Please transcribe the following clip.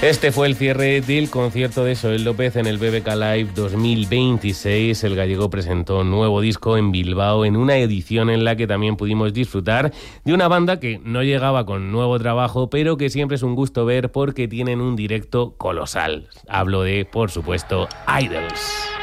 Este fue el cierre del concierto de Soel López en el BBK Live 2026. El gallego presentó un nuevo disco en Bilbao en una edición en la que también pudimos disfrutar de una banda que no llegaba con nuevo trabajo, pero que siempre es un gusto ver porque tienen un directo colosal. Hablo de, por supuesto, Idols.